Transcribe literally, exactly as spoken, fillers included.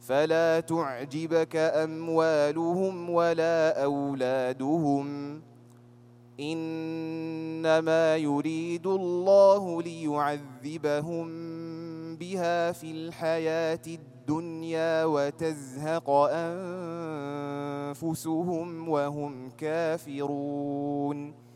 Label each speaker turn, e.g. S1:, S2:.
S1: فلا تعجبك أموالهم ولا أولادهم إنما يريد الله ليعذبهم بها في الحياة الدنيا وتزهق أنفسهم وهم كافرون